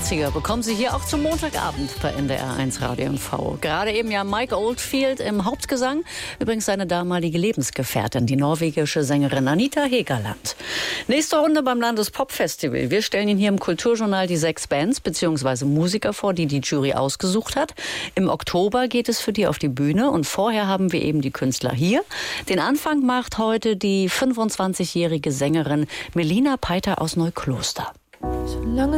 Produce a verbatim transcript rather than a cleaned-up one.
neunziger bekommen Sie hier auch zum Montagabend bei N D R eins Radio und V. Gerade eben ja Mike Oldfield im Hauptgesang. Übrigens seine damalige Lebensgefährtin, die norwegische Sängerin Anita Hegerland. Nächste Runde beim Landespop-Festival. Wir stellen Ihnen hier im Kulturjournal die sechs Bands bzw. Musiker vor, die die Jury ausgesucht hat. Im Oktober geht es für die auf die Bühne und vorher haben wir eben die Künstler hier. Den Anfang macht heute die fünfundzwanzigjährige Sängerin Melina Peiter aus Neukloster. Solange